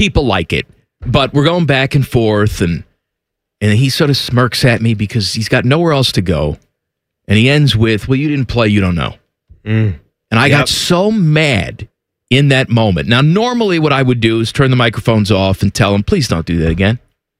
people like it, but we're going back and forth, and he sort of smirks at me because he's got nowhere else to go, and he ends with, well, you didn't play, you don't know. And I got so mad in that moment. Now, normally what I would do is turn the microphones off and tell him, please don't do that again.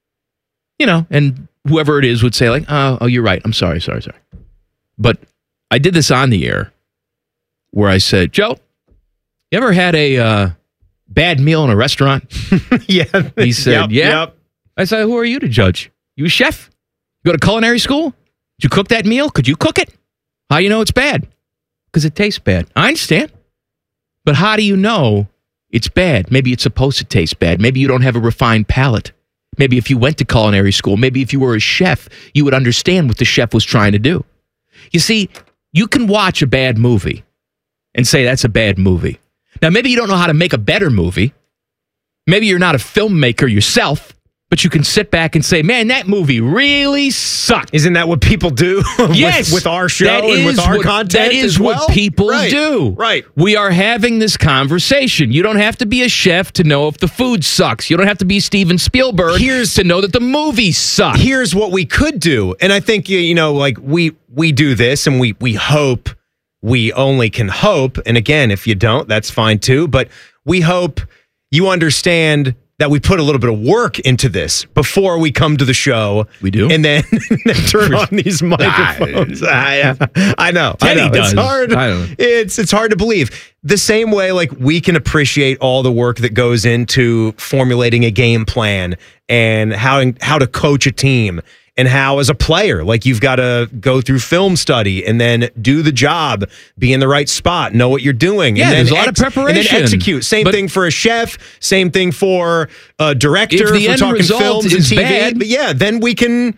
And whoever it is would say, like, oh, you're right. I'm sorry. But I did this on the air where I said, Joe, you ever had a bad meal in a restaurant? Yeah. He said, yeah. Yep. I said, who are you to judge? You a chef? You go to culinary school? Did you cook that meal? Could you cook it? How do you know it's bad? Because it tastes bad. I understand. But how do you know it's bad? Maybe it's supposed to taste bad. Maybe you don't have a refined palate. Maybe if you went to culinary school, maybe if you were a chef, you would understand what the chef was trying to do. You see, you can watch a bad movie and say that's a bad movie. Now, maybe you don't know how to make a better movie. Maybe you're not a filmmaker yourself, but you can sit back and say, man, that movie really sucked. Isn't that what people do with our show and with our content? That is what people do. Right. We are having this conversation. You don't have to be a chef to know if the food sucks. You don't have to be Steven Spielberg to know that the movie sucks. Here's what we could do. And I think, like we do this and we hope, we only can hope. And again, if you don't, that's fine too. But we hope you understand that we put a little bit of work into this before we come to the show. We do? And then turn on these microphones. I know. Teddy does. It's hard. It's hard to believe. The same way, like, we can appreciate all the work that goes into formulating a game plan and how to coach a team. And how, as a player, like, you've got to go through film study and then do the job, be in the right spot, know what you're doing. Yeah, and then there's a lot of preparation. And then execute. Same thing for a chef. Same thing for a director. If the end talking result films is and TV. bad, but yeah, then we can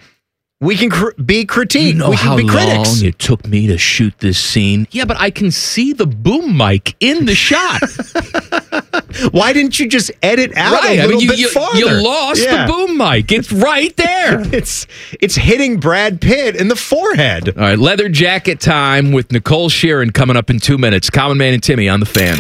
be critiqued. You know we can how be critics. long it took me to shoot this scene? Yeah, but I can see the boom mic in the shot. Why didn't you just edit out a little bit farther? You lost the boom mic. It's right there. It's hitting Brad Pitt in the forehead. All right, leather jacket time with Nicole Sheeran coming up in 2 minutes. Common Man and Timmy on the Fan.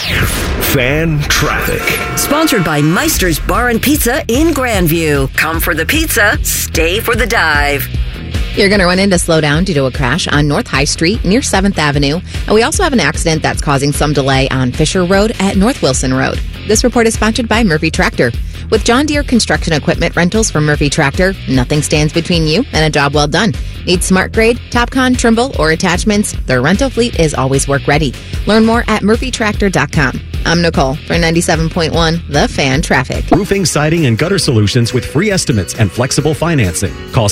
Fan traffic. Sponsored by Meister's Bar and Pizza in Grandview. Come for the pizza, stay for the dive. You're going to run into slowdown due to a crash on North High Street near 7th Avenue. And we also have an accident that's causing some delay on Fisher Road at North Wilson Road. This report is sponsored by Murphy Tractor. With John Deere construction equipment rentals from Murphy Tractor, nothing stands between you and a job well done. Need Smart Grade, TopCon, Trimble, or attachments? Their rental fleet is always work ready. Learn more at murphytractor.com. I'm Nicole for 97.1 The Fan Traffic. Roofing, siding, and gutter solutions with free estimates and flexible financing. Call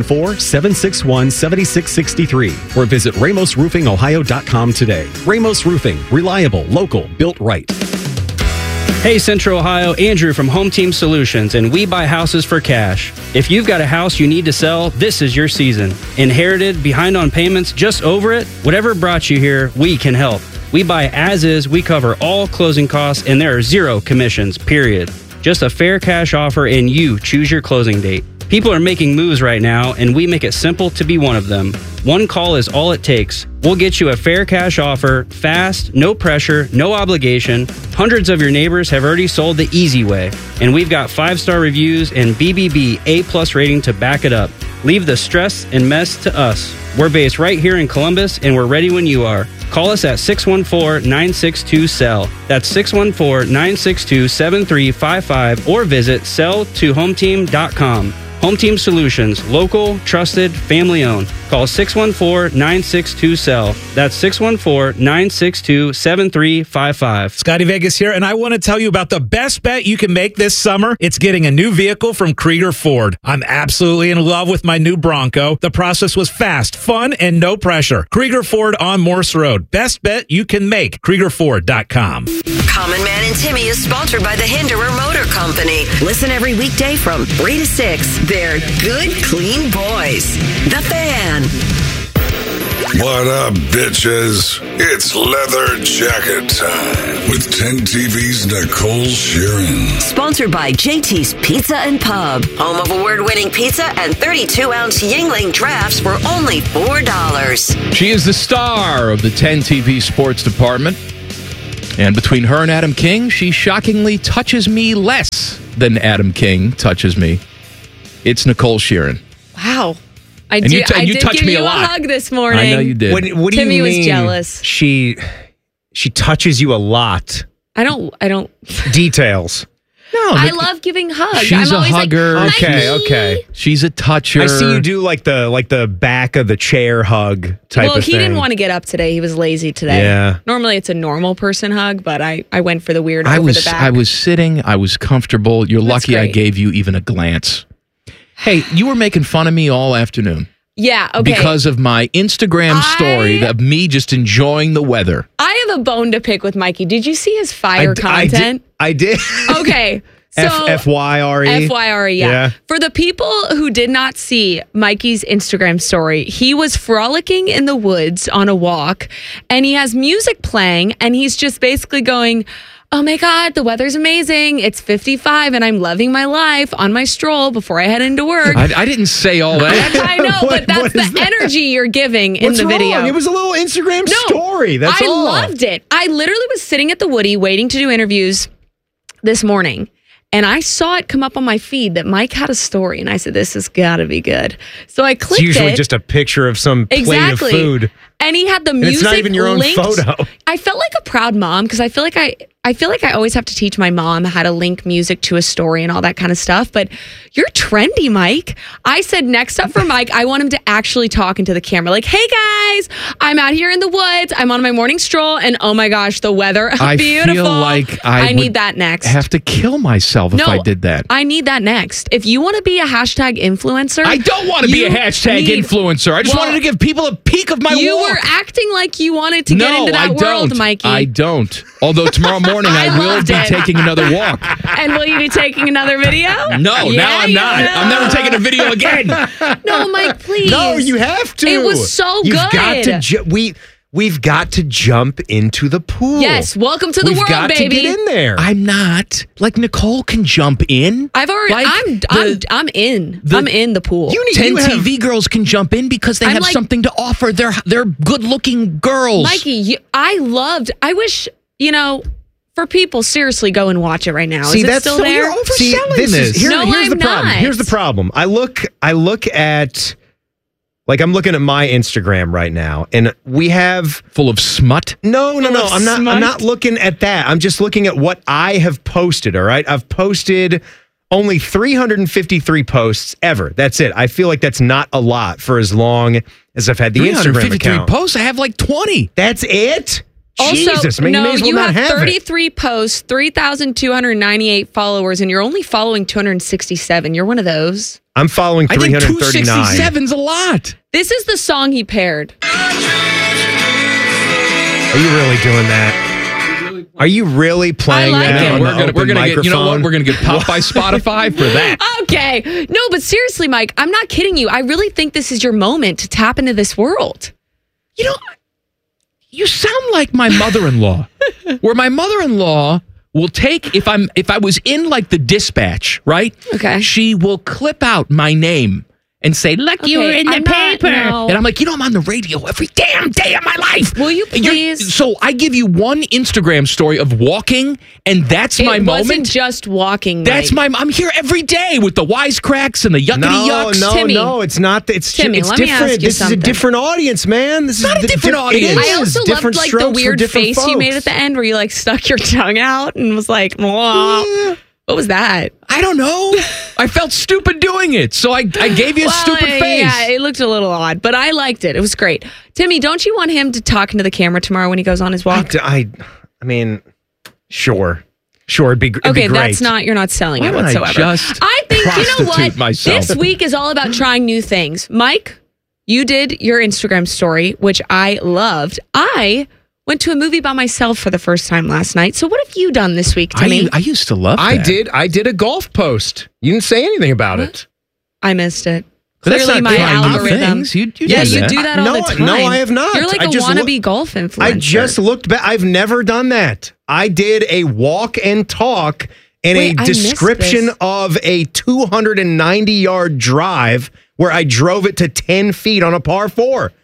614-761-7663 or visit RamosRoofingOhio.com today. Ramos Roofing. Reliable, local, built right. Hey, Central Ohio, Andrew from Home Team Solutions, and we buy houses for cash. If you've got a house you need to sell, this is your season. Inherited, behind on payments, just over it? Whatever brought you here, we can help. We buy as is, we cover all closing costs, and there are 0 commissions, period. Just a fair cash offer, and you choose your closing date. People are making moves right now, and we make it simple to be one of them. One call is all it takes. We'll get you a fair cash offer, fast, no pressure, no obligation. Hundreds of your neighbors have already sold the easy way, and we've got 5-star reviews and BBB A+ rating to back it up. Leave the stress and mess to us. We're based right here in Columbus, and we're ready when you are. Call us at 614-962-SELL. That's 614-962-7355 or visit selltohometeam.com. Home Team Solutions, local, trusted, family owned. Call 614-962-SELL. That's 614-962-7355. Scotty Vegas here, and I want to tell you about the best bet you can make this summer. It's getting a new vehicle from Krieger Ford. I'm absolutely in love with my new Bronco. The process was fast, fun, and no pressure. Krieger Ford on Morse Road. Best bet you can make. KriegerFord.com. Common Man and Timmy is sponsored by the Hinderer Motor Company. Listen every weekday from 3 to 6. They're good, clean boys. The Fan. What up, bitches? It's leather jacket time with 10TV's Nicole Sheeran. Sponsored by JT's Pizza and Pub. Home of award-winning pizza and 32-ounce Yingling drafts for only $4. She is the star of the 10 TV sports department. And between her and Adam King, she shockingly touches me less than Adam King touches me. It's Nicole Sheeran. Wow. I And did you touched give me you a lot. hug this morning. I know you did. What do Timmy you was mean? jealous. She touches you a lot. I don't. Details. No, I love giving hugs. She's I'm a always hugger. Like, Okay, "Mikey." okay. she's a toucher. I see you do like the back of the chair hug type Well, of he thing. didn't want to get up today. He was lazy today. Yeah. Normally it's a normal person hug, but I went for the weird over the back. I was sitting. I was comfortable. You're That's lucky I great. gave you even a glance. Hey, you were making fun of me all afternoon Yeah, okay. because of my Instagram story of me just enjoying the weather. I have a bone to pick with Mikey. Did you see his fire content? I did. Okay. So FYRE. FYRE, yeah. For the people who did not see Mikey's Instagram story, he was frolicking in the woods on a walk, and he has music playing, and he's just basically going, "Oh my God, the weather's amazing. It's 55, and I'm loving my life on my stroll before I head into work." I didn't say all that. I know, but that's what is the that? energy you're giving in What's the video. wrong? It was a little Instagram No, story. That's I all. loved it. I literally was sitting at the Woody waiting to do interviews this morning, and I saw it come up on my feed that Mike had a story, and I said, "This has got to be good." So I clicked It's usually it. just a picture of some plate Exactly. of food. And he had the And music. it's not even your own linked. photo. I felt like a proud mom because I feel like I always have to teach my mom how to link music to a story and all that kind of stuff. But you're trendy, Mike. I said next up for Mike, I want him to actually talk into the camera. Like, "Hey guys, I'm out here in the woods. I'm on my morning stroll, and oh my gosh, the weather, I beautiful. feel like I need would that next. have to kill myself if I did that. I need that next. If you want to be a hashtag influencer, I don't want to be a you hashtag need- influencer. I just Well, wanted to give people a peek of my you walk. were acting like you wanted to get No, into that I world, don't. Mikey. I don't. Although tomorrow morning I, I will loved be it. taking another walk. And will you be taking another video? No, Yeah, now I'm you not. will. I'm never taking a video again. No, Mike, please. No, you have to. It was so You've good. got to we've got to jump into the pool. Yes, welcome to the We've world, got baby. to get in there. I'm not. Like Nicole can jump in. I've already. Like I'm in. I'm in the pool. You need 10 you have- TV girls can jump in because they I'm have like- something to offer. They're good-looking girls. Mikey, I wish, for people, seriously, go and watch it right now. See, Is it that's still so there? you're overselling this. this. Here's No, the I'm problem. not. Here's the problem. I look at, like, I'm looking at my Instagram right now, and we have Full of smut. no. of I'm smut? not looking at that. I'm just looking at what I have posted. All right, I've posted only 353 posts ever. That's it. I feel like that's not a lot for as long as I've had the Instagram 353 account. posts. I have like 20. That's it. Also, Jesus, man, no, you may as well you not have it. 33 posts, 3,298 followers, and you're only following 267. You're one of those. I'm following I think 339. 267's a lot. This is the song he paired. Are you really doing that? Are you really playing I like that it. on We're the gonna open get. microphone? You know what? We're gonna get popped by Spotify for that. Okay. No, but seriously, Mike, I'm not kidding you. I really think this is your moment to tap into this world. You know, you sound like my mother-in-law. Where my mother-in-law will take if I was in like the Dispatch, right? Okay. She will clip out my name and say, "Look, you were Okay, in the I'm not- paper." no. And I'm like, I'm on the radio every damn day of my life. Will you And please- so I give you one Instagram story of walking, and that's my It wasn't moment. just walking, That's Mike. I'm here every day with the wisecracks and the yuckity yucks. Timmy. No, it's not. It's Timmy, it's let me different. ask you This something. is a different audience, man. This Not is a different audience. It is. I also loved different like the strokes for weird different face you made folks. at the end where you like stuck your tongue out and was like, "Mwah." What was that? I don't know. I felt stupid doing it, so I gave you a stupid face. Yeah, it looked a little odd, but I liked it. It was great. Timmy, don't you want him to talk into the camera tomorrow when he goes on his walk? I mean, sure, it'd be Okay, great. that's not, you're not selling Why it would I whatsoever. just I think, you know what? prostitute myself? This week is all about trying new things. Mike, you did your Instagram story, which I loved. I went to a movie by myself for the first time last night. So what have you done this week, Timmy? I used to love that. I did a golf post. You didn't say anything about it. I missed it. But that's Clearly not my trying new algorithm. things. You Yeah, do you that. do that all No, the time. no, I have not. You're like I a just wannabe golf influencer. I just looked back. I've never done that. I did a walk and talk and Wait, a I missed description this. of a 290-yard drive where I drove it to 10 feet on a par 4.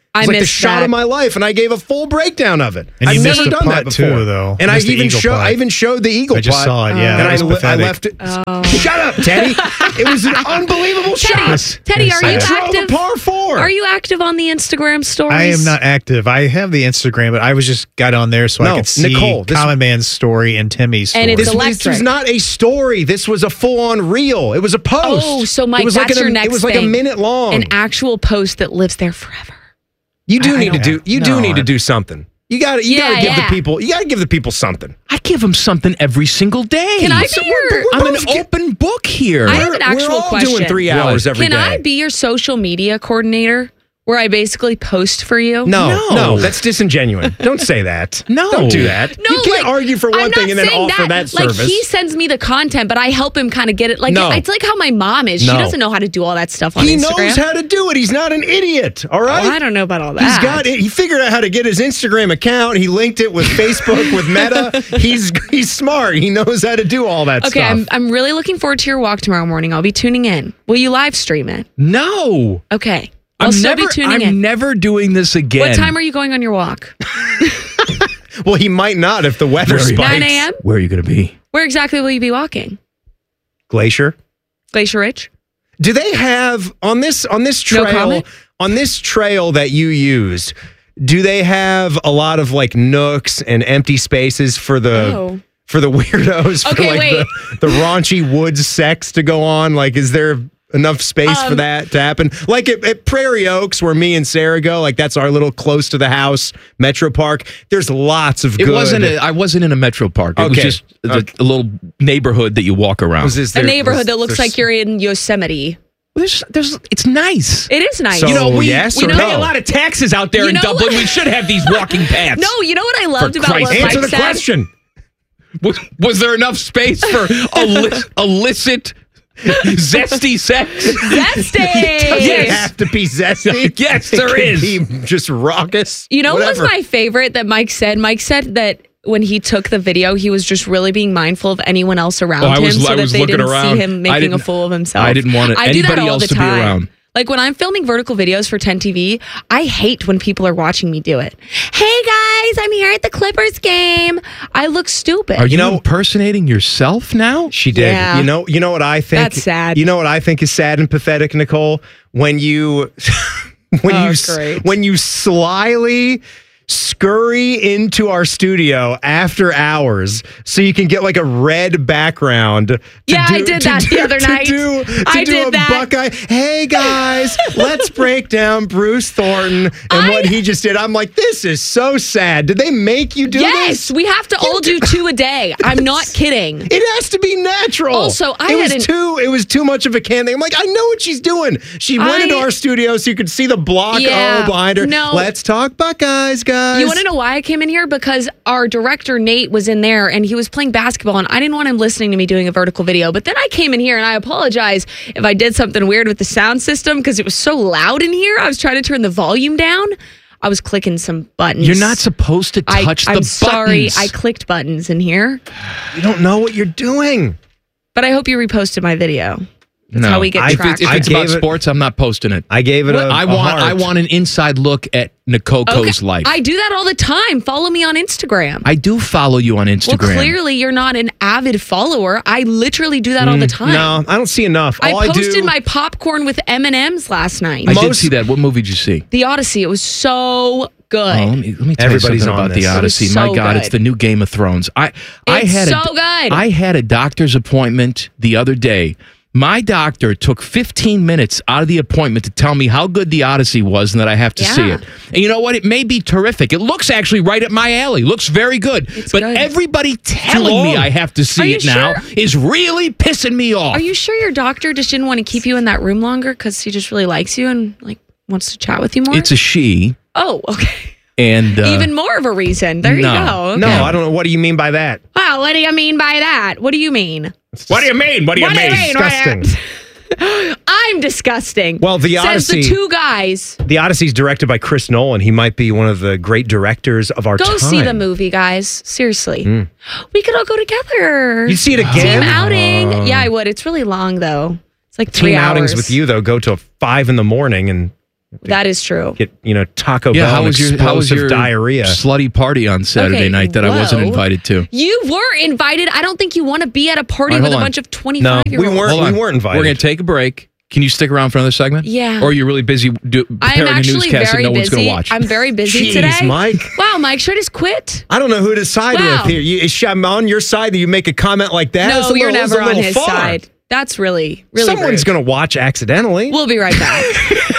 It was like the missed shot that. of my life, and I gave a full breakdown of it. And I've you never missed the done that putt, before, too, though. And I Missed the eagle putt. I even showed the eagle. I just putt, saw it, yeah. And That was I pathetic. left it. Shut up, Teddy. It was an unbelievable shot. Teddy, are you It's Drove active? a par 4. Are you active on the Instagram stories? I am not active. I have the Instagram, but I was just got on there so No, I could see Nicole, this- Common Man's story and Timmy's story. And it's This electric. was not a story. This was a full-on reel. It was a post. Oh, so Mike, it was that's like your next It was like a thing. minute long. An actual post that lives there forever. You do I need to don't- do. You no, do need I- to do something. You got to. You Yeah, got to give yeah. the people. You got to give the people something. I give them something every single day. Can I be your? I'm an open book here. I have an actual We're all question. doing 3 What? hours every Can day. I be your social media coordinator, where I basically post for you? No, that's disingenuous. Don't say that. No. Don't do that. No, you can't like, argue for I'm one not thing and then saying offer that service. Like he sends me the content, but I help him kind of get it. Like No. it's like how my mom is. No. She doesn't know how to do all that stuff on He Instagram. knows how to do it. He's not an idiot. All right. Oh, I don't know about all that. He's got it. He figured out how to get his Instagram account. He linked it with Facebook, with Meta. He's smart. He knows how to do all that Okay, stuff. I'm really looking forward to your walk tomorrow morning. I'll be tuning in. Will you live stream it? No. Okay. I'll I'm still never, be tuning I'm in. never doing this again. What time are you going on your walk? Well, he might not if the weather Very- spikes. 9 a.m.? Where are you going to be? Where exactly will you be walking? Glacier. Glacier Ridge? Do they have on this trail comment? on this trail that you used? Do they have a lot of like nooks and empty spaces for the Oh. for the weirdos? For Okay, like wait. the raunchy woods sex to go on? Like, is there enough space for that to happen? Like at Prairie Oaks, where me and Sarah go, like that's our little close to the house Metro Park. There's lots of good. I wasn't in a metro park. It was Okay. just a little neighborhood that you walk around. A neighborhood that looks like you're in Yosemite. It's nice. It is nice. So, You know, we yes or pay no? a lot of taxes out there You in know Dublin. what? We should have these walking paths. No, you know what I loved For about what Christ's Mike Answer the said? question. Was there enough space for illicit, zesty sex? Zesty! It have to be zesty. Yes, there It is. can be just raucous. You know what was whatever. my favorite that Mike said? Mike said that when he took the video, he was just really being mindful of anyone else around Oh, I him was- so I that was they looking didn't around. see him I making a didn't- fool of himself. I didn't want I do that anybody all else the to be time. around. Like when I'm filming vertical videos for 10 TV, I hate when people are watching me do it. Hey guys, I'm here at the Clippers game. I look stupid. Are you impersonating yourself now? She did. Yeah. You know what I think? That's sad. You know what I think is sad and pathetic, Nicole? When you great. when you slyly scurry into our studio after hours so you can get like a red background. I did that the other night. I did a that. Buckeye. Hey guys, let's break down Bruce Thornton and what he just did. I'm like, this is so sad. Did they make you do Yes, this? we have to all do 2 a day. I'm not kidding. It has to be natural. Also, it was too much of a can thing. I'm like, I know what she's doing. She went into our studio so you could see the block Yeah, behind her. no. Let's talk Buckeyes, guys. You want to know why I came in here? Because our director, Nate, was in there and he was playing basketball and I didn't want him listening to me doing a vertical video. But then I came in here and I apologize if I did something weird with the sound system because it was so loud in here. I was trying to turn the volume down. I was clicking some buttons. You're not supposed to touch the I'm buttons. sorry. I clicked buttons in here. You don't know what you're doing. But I hope you reposted my video. That's No. how we get If tracked. it's about gave it- sports, I'm not posting it. I gave it I want an inside look at Nkoko's life. I do that all the time. Follow me on Instagram. I do follow you on Instagram. Well, clearly you're not an avid follower. I literally do that all the time. No, I don't see enough. I All posted do, my popcorn with M&Ms last night. I did see that. What movie did you see? The Odyssey. It was so good. Oh, let me tell you Everybody's something on about this. the It was Odyssey. so My God, good. it's the new Game of Thrones. I It's had so good. I had a doctor's appointment the other day. My doctor took 15 minutes out of the appointment to tell me how good the Odyssey was and that I have to see Yeah. it. And you know what? It may be terrific. It looks actually right at my alley. Looks very good. But good. everybody telling me I have to Are see you it now sure? is really pissing me off. Are you sure your doctor just didn't want to keep you in that room longer because he just really likes you and like wants to chat with you more? It's a she. Oh, okay. And Even more of a reason. There you no. go. Okay. No, I don't know. What do you mean by that? Wow, what do you mean by that? What do you mean? what do you mean? What do you What do you mean? mean? Disgusting. I'm disgusting. Well, the Says Odyssey- the 2 guys. The Odyssey's directed by Chris Nolan. He might be one of the great directors of our time. Go see the movie, guys. Seriously. We could all go together. You'd see it Team again? outing. Yeah, I would. It's really long, though. It's like 3 Team hours. outings with you, though, go till 5 a.m. and That is true. Get Taco Bell. How was your diarrhea? Slutty party on Saturday night that I wasn't invited to? You were invited. I don't think you want to be at a party with a bunch of 25-year-olds. No, we weren't invited. We're going to take a break. Can you stick around for another segment? Yeah. Or are you really busy preparing a newscast that no one's going to watch? I'm very busy Jeez, today. Mike. Wow, Mike should just quit. I don't know who to side with here. I'm on your side that you make a comment like that. No, you're never on his side. That's really, really Someone's going to watch accidentally. We'll be right back.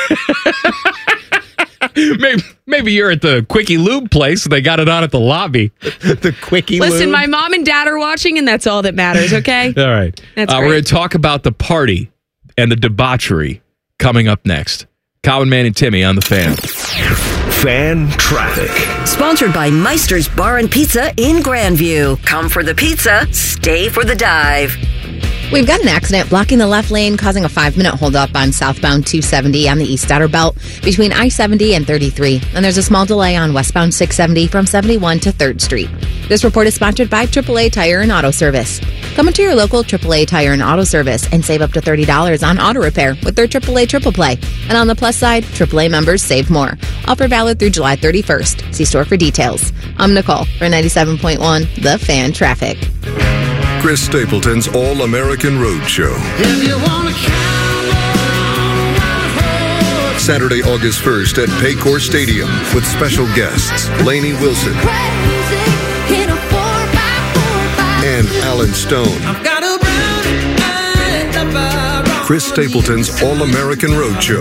Maybe you're at the Quickie Lube place. They got it on at the lobby. The Quickie Lube. Listen, my mom and dad are watching, and that's all that matters, okay? All right. That's we're going to talk about the party and the debauchery coming up next. Common Man and Timmy on the Fan. Fan traffic. Sponsored by Meister's Bar and Pizza in Grandview. Come for the pizza, stay for the dive. We've got an accident blocking the left lane, causing a 5-minute holdup on southbound 270 on the East Outer Belt between I-70 and 33. And there's a small delay on westbound 670 from 71 to 3rd Street. This report is sponsored by AAA Tire and Auto Service. Come into your local AAA Tire and Auto Service and save up to $30 on auto repair with their AAA Triple Play. And on the plus side, AAA members save more. Offer valid through July 31st. See store for details. I'm Nicole for 97.1 The Fan Traffic. Chris Stapleton's All-American Roadshow. Saturday, August 1st at Paycor Stadium with special guests Lainey Wilson and Alan Stone. Chris Stapleton's All-American Roadshow.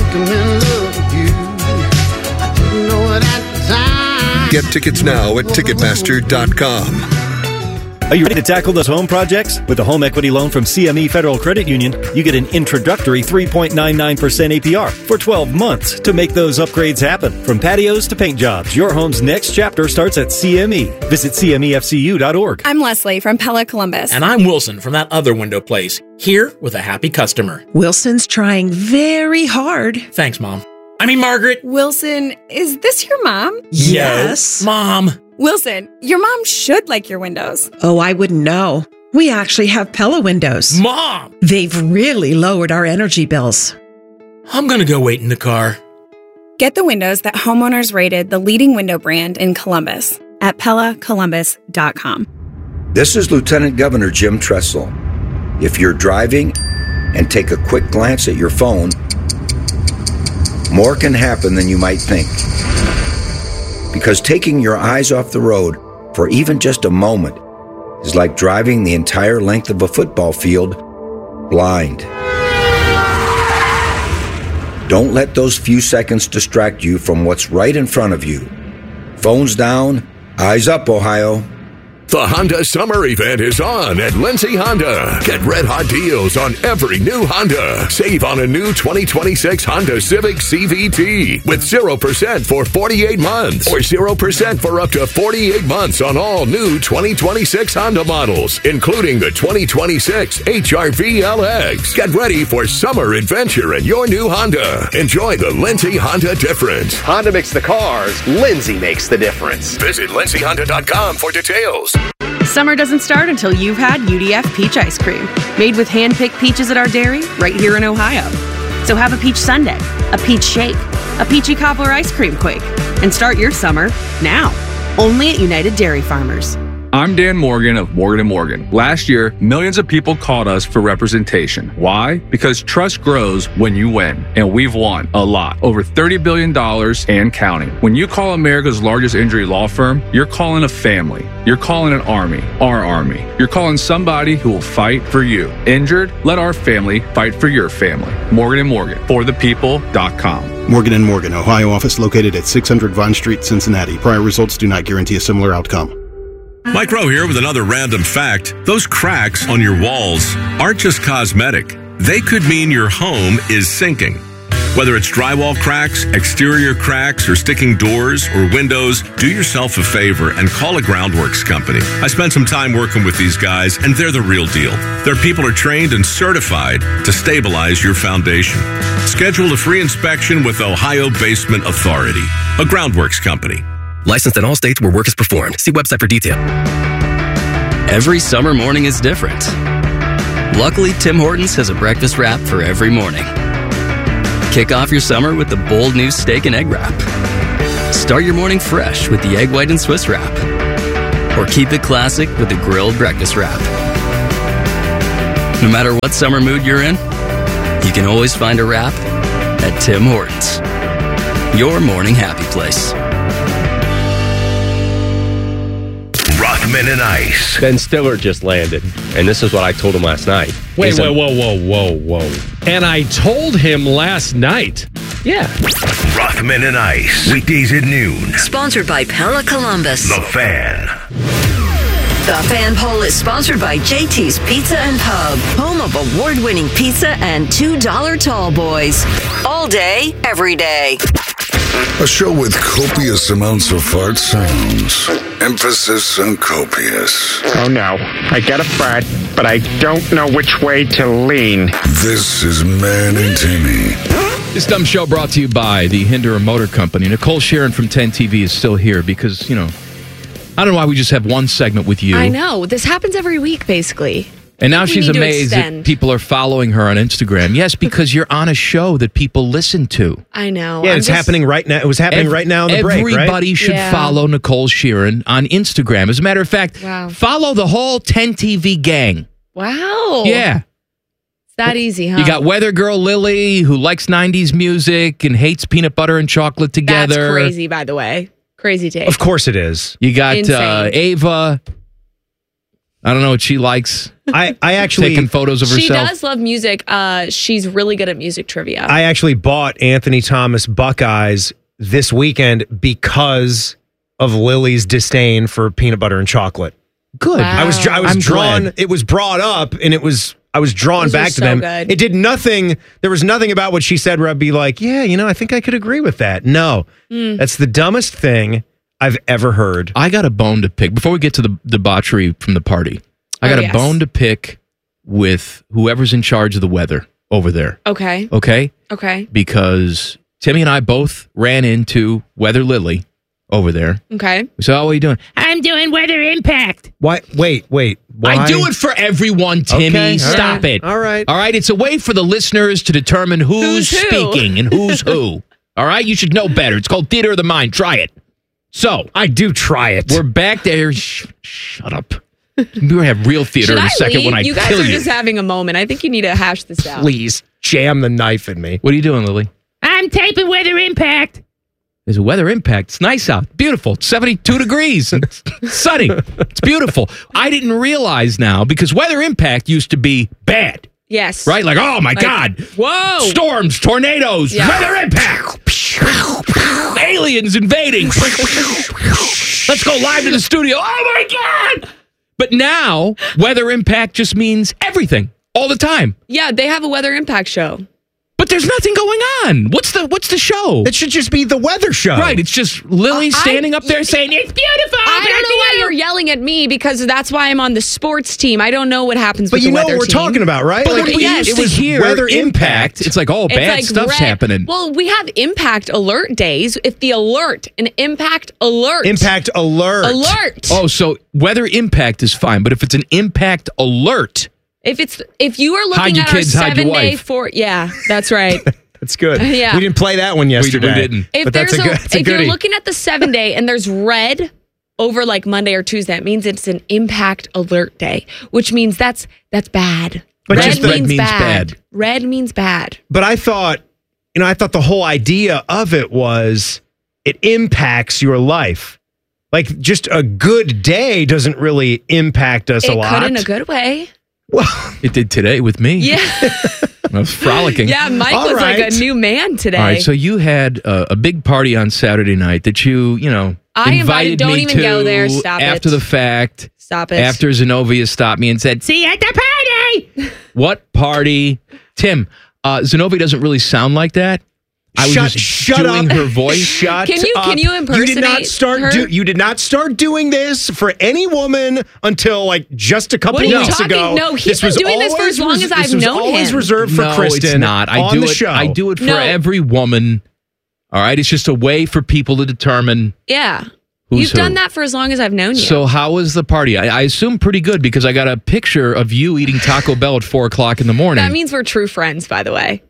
Get tickets now at Ticketmaster.com. Are you ready to tackle those home projects? With a home equity loan from CME Federal Credit Union, you get an introductory 3.99% APR for 12 months to make those upgrades happen. From patios to paint jobs, your home's next chapter starts at CME. Visit CMEFCU.org. I'm Leslie from Pella Columbus. And I'm Wilson from that other window place, here with a happy customer. Wilson's trying very hard. Thanks, Mom. I mean, Margaret. Wilson, is this your mom? Yes. Mom. Wilson, your mom should like your windows. Oh, I wouldn't know. We actually have Pella windows. Mom! They've really lowered our energy bills. I'm going to go wait in the car. Get the windows that homeowners rated the leading window brand in Columbus at PellaColumbus.com. This is Lieutenant Governor Jim Tressel. If you're driving and take a quick glance at your phone, more can happen than you might think. Because taking your eyes off the road for even just a moment is like driving the entire length of a football field blind. Don't let those few seconds distract you from what's right in front of you. Phones down, eyes up, Ohio. The Honda Summer Event is on at Lindsay Honda. Get red-hot deals on every new Honda. Save on a new 2026 Honda Civic CVT with 0% for 48 months or 0% for up to 48 months on all new 2026 Honda models, including the 2026 HR-V LX. Get ready for summer adventure in your new Honda. Enjoy the Lindsay Honda difference. Honda makes the cars. Lindsay makes the difference. Visit LindsayHonda.com for details. Summer doesn't start until you've had UDF peach ice cream, made with hand-picked peaches at our dairy right here in Ohio. So have a peach sundae, a peach shake, a peachy cobbler ice cream quake, and start your summer now. Only at United Dairy Farmers. I'm Dan Morgan of Morgan & Morgan. Last year, millions of people called us for representation. Why? Because trust grows when you win, and we've won a lot. Over $30 billion and counting. When you call America's largest injury law firm, you're calling a family. You're calling an army, our army. You're calling somebody who will fight for you. Injured? Let our family fight for your family. Morgan & Morgan, forthepeople.com. Morgan & Morgan, Ohio office located at 600 Vine Street, Cincinnati. Prior results do not guarantee a similar outcome. Mike Rowe here with another random fact. Those cracks on your walls aren't just cosmetic. They could mean your home is sinking. Whether it's drywall cracks, exterior cracks, or sticking doors or windows, do yourself a favor and call a Groundworks company. I spent some time working with these guys, and they're the real deal. Their people are trained and certified to stabilize your foundation. Schedule a free inspection with Ohio Basement Authority, a Groundworks company. Licensed in all states where work is performed. See website for detail. Every summer morning is different. Luckily, Tim Hortons has a breakfast wrap for every morning. Kick off your summer with the bold new steak and egg wrap. Start your morning fresh with the egg white and Swiss wrap. Or keep it classic with the grilled breakfast wrap. No matter what summer mood you're in, you can always find a wrap at Tim Hortons. Your morning happy place. Rothman and Ice. Ben Stiller just landed, and this is what I told him last night. Wait, whoa. And I told him last night. Yeah. Rothman and Ice. Weekdays at noon. Sponsored by Pella Columbus. The Fan. The Fan Poll is sponsored by JT's Pizza and Pub, home of award-winning pizza and $2 tall boys. All day, every day. A show with copious amounts of fart sounds. Emphasis on copious. Oh no, I get a fart, but I don't know which way to lean. This is Man and Timmy. This dumb show brought to you by the Hinderer Motor Company. Nicole Sharon from 10 TV is still here because, I don't know why we just have one segment with you. I know. This happens every week, basically. And now she's need to amazed that extend. people are following her on Instagram. Yes, because you're on a show that people listen to. I know. Yeah, it's happening right now. It was happening right now in the break, right? Everybody should follow Nicole Sheeran on Instagram. As a matter of fact, follow the whole 10 TV gang. Wow. Yeah. It's that easy, huh? You got Weather Girl Lily, who likes 90s music and hates peanut butter and chocolate together. That's crazy, by the way. Crazy take. Of course it is. You got Insane. Ava. I don't know what she likes. I actually taking photos of herself. She does love music. She's really good at music trivia. I actually bought Anthony Thomas Buckeyes this weekend because of Lily's disdain for peanut butter and chocolate. Good. Wow. I was I'm drawn. glad. It was brought up, and I was drawn Those back are to so them. good. It did nothing. There was nothing about what she said where I'd be like, yeah, I think I could agree with that. No, that's the dumbest thing I've ever heard. I got a bone to pick. Before we get to the debauchery from the party, I got a bone to pick with whoever's in charge of the weather over there. Okay. Okay? Okay. Because Timmy and I both ran into Weather Lily over there. Okay. We said, what are you doing? I'm doing Weather Impact. Why? Wait. Why? I do it for everyone, Timmy. Okay, Stop it. All right. All right. It's a way for the listeners to determine who's who. speaking and who's who. All right. You should know better. It's called Theater of the Mind. Try it. So I do try it. We're back there. Shut up. We're going to have real theater Should in a second leave? when I you guys kill are you. just having a moment. I think you need to hash this out. Please jam the knife in me. What are you doing, Lily? I'm taping Weather Impact. There's a weather impact. It's nice out. Beautiful. It's 72 degrees. It's sunny. It's beautiful. I didn't realize now because weather impact used to be bad. Yes. Right? Like, oh my God. Whoa. Storms, tornadoes, Yeah. weather impact. Aliens invading. Let's go live to the studio. Oh my God. But now, weather impact just means everything all the time. Yeah, they have a weather impact show. But there's nothing going on. What's the show? It should just be the weather show. Right. It's just Lily standing up there saying, it's beautiful. I but don't know why you're yelling at me because that's why I'm on the sports team. I don't know what happens But with you the know weather what we're team. talking about, right? But Like, when we yes. used to hear weather impact. it's like, oh, It's bad like stuff's red. happening. Well, we have impact alert days. If the alert, an impact alert. Impact alert. Alert. Oh, so weather impact is fine, but if it's an impact alert, If you are Hide looking your at kids, our hide your 7-day wife. for yeah, that's right. That's good. Yeah. We didn't play that one yesterday. We didn't. If But that's there's that's if you're goodie. looking at the 7-day and there's red over like Monday or Tuesday, it means it's an impact alert day, which means that's bad. But red just the- means means bad. bad. Red means bad. But I thought the whole idea of it was it impacts your life. Like just a good day doesn't really impact us a It lot. could in a good way. it did today with me. Yeah. I was frolicking. Yeah, Mike All was like right. a new man today. All right, so you had a big party on Saturday night that you I invited- don't me even to go there. Stop after it. the fact. Stop it. After Zenobia stopped me and said, See you at the party. what party? Tim, Zenobia doesn't really sound like that. I was just shut doing up. her voice. Shut Can you up. impersonate You did not start her? you did not start doing this for any woman until like just a couple What are you weeks talking- ago. No, he's been doing this for as long as I've this was known always him. reserved for No, Kristen. it's not. I on do the it. show. I do it for No. every woman. All right, it's just a way for people to determine. Yeah. Who's You've done who. that for as long as I've known you. So how was the party? I assume pretty good because I got a picture of you eating Taco Bell at 4:00 in the morning. that means we're true friends, by the way.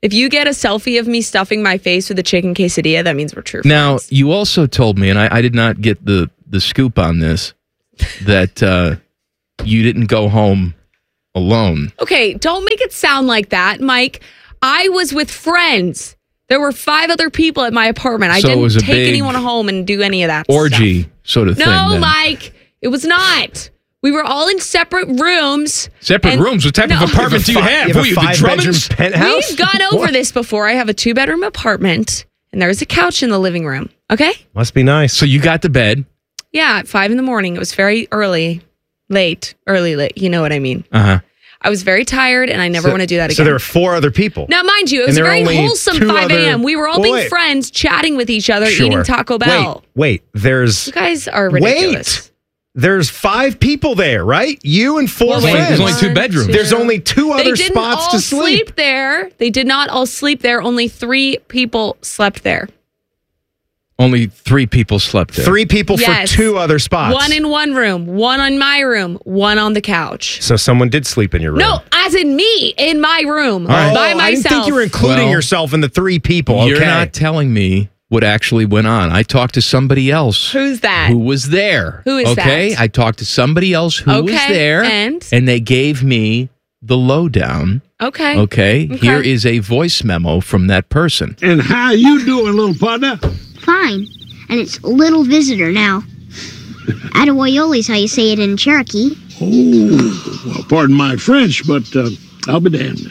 If you get a selfie of me stuffing my face with a chicken quesadilla, that means we're true friends. Now, you also told me, and I did not get the scoop on this, that you didn't go home alone. Okay, don't make it sound like that, Mike. I was with friends. There were 5 other people at my apartment. I didn't take anyone home and do any of that orgy stuff. Sort of thing. No, Mike, it was not. We were all in separate rooms. Separate rooms? What type of apartment do you have? You have a 5-bedroom penthouse? We've gone over this before. I have a 2-bedroom apartment, and there's a couch in the living room. Okay? Must be nice. So you got to bed? Yeah, at 5 in the morning. It was very early. Late. You know what I mean. Uh-huh. I was very tired, and I never want to do that again. So there were 4 other people. Now, mind you, it was a very wholesome 5 a.m. We were all being friends, chatting with each other, eating Taco Bell. Wait. There's... You guys are ridiculous. There's 5 people there, right? You and 4 friends. There's only 2 bedrooms. There's only 2 other spots to sleep. They did not all sleep there. Only 3 people slept there. Only 3 people slept there. 3 people for 2 other spots. 1 in one room, 1 on my room, 1 on the couch. So someone did sleep in your room. No, as in me, in my room, by myself. I didn't think you were including yourself in the 3 people. Okay. You're not telling me what actually went on. I talked to somebody else. Who's that? Who was there. Who is that? Okay, I talked to somebody else who was there. And they gave me the lowdown. Okay. Here is a voice memo from that person. And how you doing, little partner? Fine. And it's little visitor now. Attaboyoli's how you say it in Cherokee. Oh, well, pardon my French, but I'll be damned.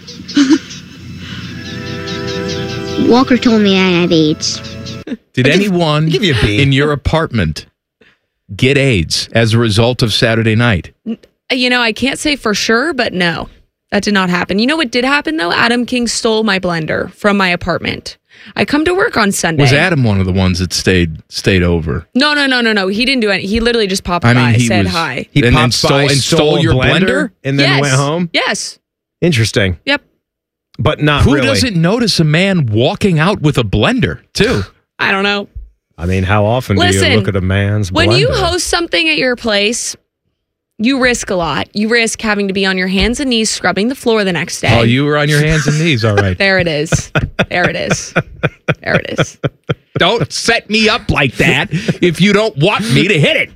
Walker told me I have AIDS. Did anyone in your apartment get AIDS as a result of Saturday night? You know, I can't say for sure, but no, that did not happen. You know what did happen, though? Adam King stole my blender from my apartment. I come to work on Sunday. Was Adam one of the ones that stayed over? No. He didn't do anything. He literally just popped by, said hi. He popped by and stole your blender and then went home? Yes. Interesting. Yep. But not Who really. Who doesn't notice a man walking out with a blender, too? I don't know. I mean, how often do you look at a man's blender? When you host something at your place, you risk a lot. You risk having to be on your hands and knees scrubbing the floor the next day. Oh, you were on your hands and knees, all right. There it is. There it is. There it is. Don't set me up like that if you don't want me to hit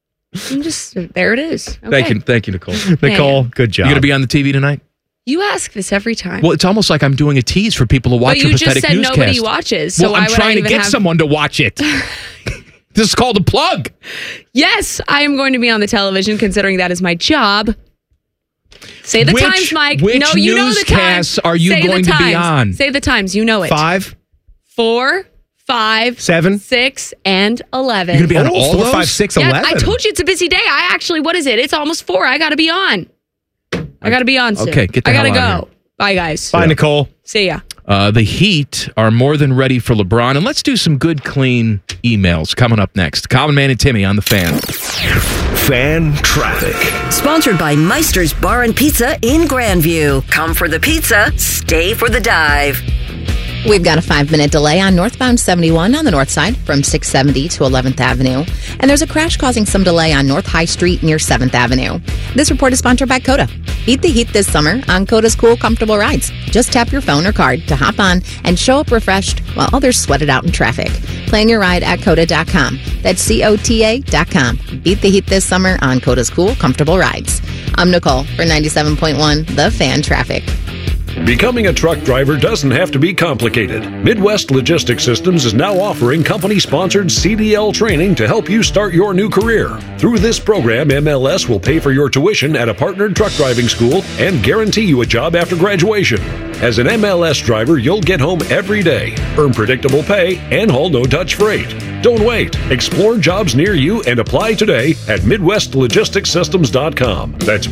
it. There it is. Okay. Thank you, Nicole. Nicole, good job. You going to be on the TV tonight? You ask this every time. Well, it's almost like I'm doing a tease for people to watch your pathetic newscast. But you just said nobody watches. So I'm trying to get someone to watch it. This is called a plug. Yes, I am going to be on the television, considering that is my job. Say the times, Mike. Which no, you know the newscasts times. are you going to be on? Say the times. You know it. 5, 4, 5, 7, 6, and 11. You're going to be on all 4, those? 5, 6, yeah, 11. I told you it's a busy day. What is it? It's almost 4. I got to be on. I got to be on soon. Okay, get the I hell gotta out of go. Bye, guys. Bye, Nicole. See ya. The Heat are more than ready for LeBron. And let's do some good, clean emails coming up next. Colin, Man, and Timmy on the Fan. Fan Traffic. Sponsored by Meister's Bar and Pizza in Grandview. Come for the pizza, stay for the dive. We've got a 5-minute delay on northbound 71 on the north side from 670 to 11th Avenue. And there's a crash causing some delay on North High Street near 7th Avenue. This report is sponsored by Coda. Beat the heat this summer on Coda's cool, comfortable rides. Just tap your phone or card to hop on and show up refreshed while others sweat it out in traffic. Plan your ride at Coda.com. That's COTA.com. Beat the heat this summer on Coda's cool, comfortable rides. I'm Nicole for 97.1 The Fan Traffic. Becoming a truck driver doesn't have to be complicated. Midwest Logistics Systems is now offering company-sponsored CDL training to help you start your new career. Through this program, MLS will pay for your tuition at a partnered truck driving school and guarantee you a job after graduation. As an MLS driver, you'll get home every day, earn predictable pay, and haul no Dutch freight. Don't wait. Explore jobs near you and apply today at MidwestLogisticsSystems.com. That's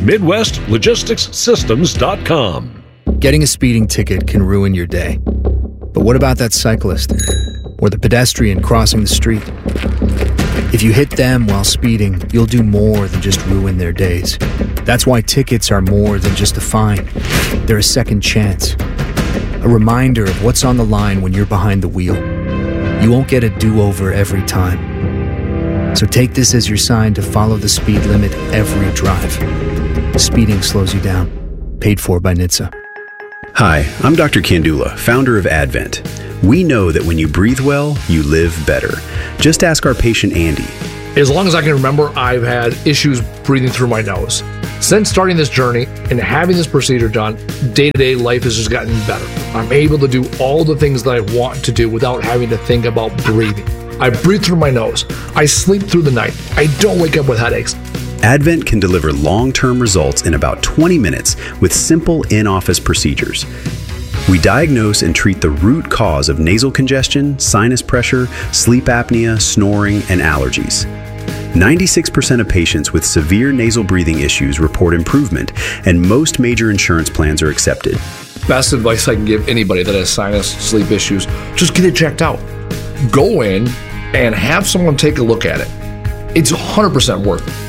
MidwestLogisticsSystems.com. Getting a speeding ticket can ruin your day. But what about that cyclist or the pedestrian crossing the street? If you hit them while speeding, you'll do more than just ruin their days. That's why tickets are more than just a fine. They're a second chance. A reminder of what's on the line when you're behind the wheel. You won't get a do-over every time. So take this as your sign to follow the speed limit every drive. Speeding slows you down. Paid for by NHTSA. Hi, I'm Dr. Kandula, founder of Advent. We know that when you breathe well, you live better. Just ask our patient Andy. As long as I can remember, I've had issues breathing through my nose. Since starting this journey and having this procedure done, day-to-day life has just gotten better. I'm able to do all the things that I want to do without having to think about breathing. I breathe through my nose. I sleep through the night. I don't wake up with headaches. Advent can deliver long-term results in about 20 minutes with simple in-office procedures. We diagnose and treat the root cause of nasal congestion, sinus pressure, sleep apnea, snoring, and allergies. 96% of patients with severe nasal breathing issues report improvement, and most major insurance plans are accepted. Best advice I can give anybody that has sinus, sleep issues, just get it checked out. Go in and have someone take a look at it. It's 100% worth it.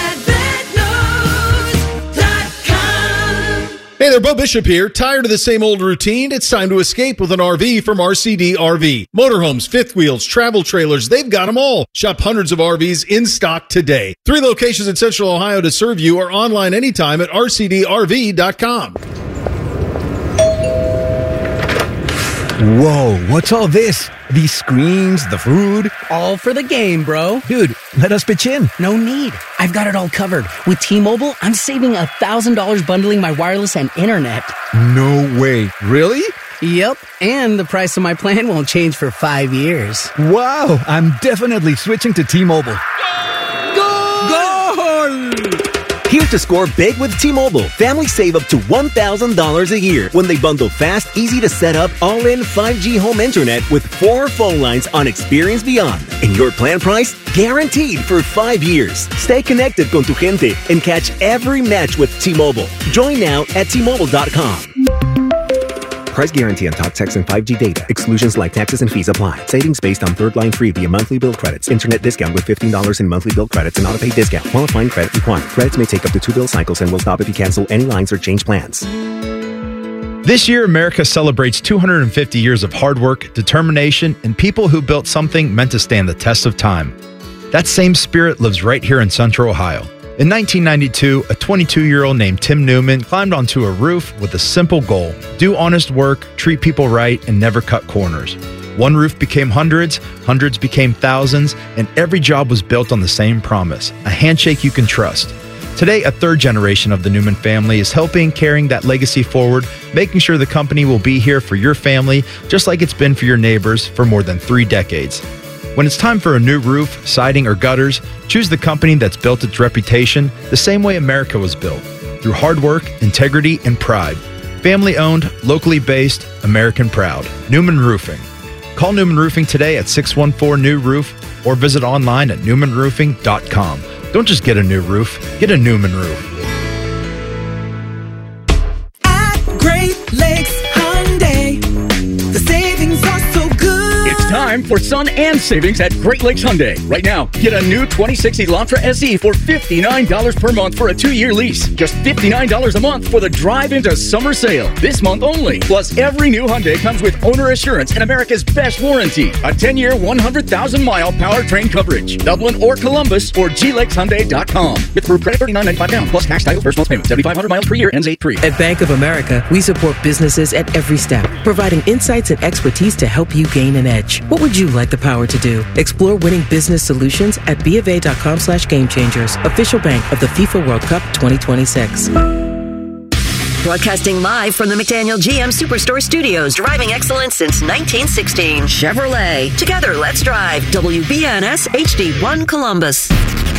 Hey there, Bo Bishop here. Tired of the same old routine? It's time to escape with an RV from RCD RV. Motorhomes, fifth wheels, travel trailers, they've got them all. Shop hundreds of RVs in stock today. 3 locations in Central Ohio to serve you, or online anytime at rcdrv.com. Whoa, what's all this? These screens, the food? All for the game, bro. Dude, let us pitch in. No need. I've got it all covered. With T-Mobile, I'm saving $1,000 bundling my wireless and internet. No way. Really? Yep, and the price of my plan won't change for 5 years. Wow, I'm definitely switching to T-Mobile. Goal! Here to score big with T-Mobile. Families save up to $1,000 a year when they bundle fast, easy to set up, all-in 5G home internet with 4 phone lines on Experience Beyond. And your plan price? Guaranteed for 5 years. Stay connected con tu gente and catch every match with T-Mobile. Join now at T-Mobile.com. Price guarantee on talk, text, and 5G data. Exclusions like taxes and fees apply. Savings based on third line free via monthly bill credits. Internet discount with $15 in monthly bill credits and auto-pay discount. Qualifying credit required. Credits may take up to 2 bill cycles and will stop if you cancel any lines or change plans. This year, America celebrates 250 years of hard work, determination, and people who built something meant to stand the test of time. That same spirit lives right here in Central Ohio. In 1992, a 22-year-old named Tim Newman climbed onto a roof with a simple goal: do honest work, treat people right, and never cut corners. One roof became hundreds, hundreds became thousands, and every job was built on the same promise: a handshake you can trust. Today, a third generation of the Newman family is helping carrying that legacy forward, making sure the company will be here for your family, just like it's been for your neighbors for more than 3 decades. When it's time for a new roof, siding, or gutters, choose the company that's built its reputation the same way America was built, through hard work, integrity, and pride. Family owned, locally based, American proud. Newman Roofing. Call Newman Roofing today at 614-NEW-ROOF or visit online at newmanroofing.com. Don't just get a new roof, get a Newman roof. At Great Lakes Hyundai, the savings are so good. It's time for sun and savings at Great Lakes Hyundai. Right now, get a new 2060 Elantra SE for $59 per month for a 2-year lease. Just $59 a month for the drive into summer sale. This month only. Plus, every new Hyundai comes with owner assurance and America's best warranty. A 10-year, 100,000-mile powertrain coverage. Dublin or Columbus or glakeshyundai.com. With approved credit $39.95 down. Plus tax, title, first month's payment. 7,500 miles per year. Ends 8-3. At Bank of America, we support businesses at every step, providing insights and expertise to help you gain an edge. What would you like the power to do? Explore winning business solutions at BofA.com/gamechangers, official bank of the FIFA World Cup 2026. Broadcasting live from the McDaniel GM Superstore Studios, driving excellence since 1916. Chevrolet. Together, let's drive. WBNS HD1 Columbus.